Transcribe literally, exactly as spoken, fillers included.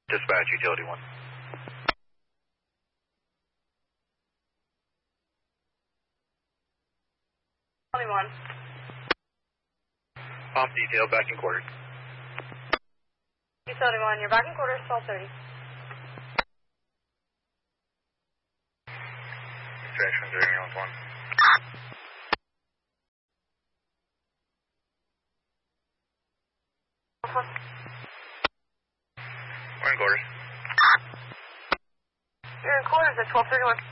Dispatch, utility one. twenty-one. Off detail, back in quarters. Utility one, you're back in quarters, twelve thirty. Distraction zero ambulance one. Uh-huh. We're in quarters. You're in quarters at twelve thirty-one.